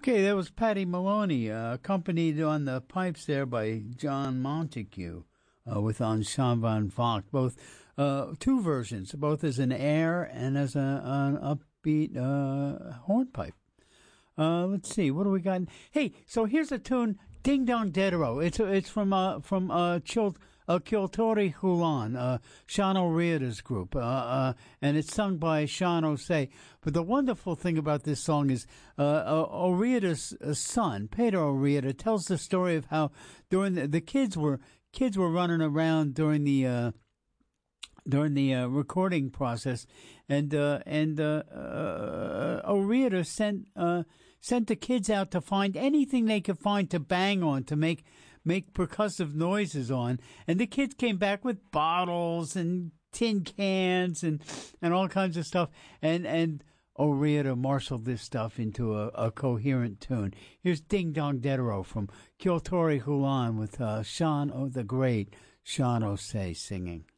Okay, that was Patty Maloney, accompanied on the pipes there by John Montague, with Ensemble Vogt, both two versions, both as an air and as an upbeat hornpipe. Let's see, what do we got? Hey, so here's a tune, Ding Dong Dedero. It's from Kiltori Hulan, Sean O'Riordan's group, and it's sung by Sean O'Shea. But the wonderful thing about this song is O'Riordan's son, Pedro O'Riordan, tells the story of how during the kids were running around during the recording process, and O'Riordan sent the kids out to find anything they could find to bang on, to make percussive noises on, and the kids came back with bottles and tin cans and all kinds of stuff, and O'Riordan marshaled this stuff into a coherent tune. Here's Ding Dong Dedero from Kiltori Hulan with the great Sean O'Shea singing.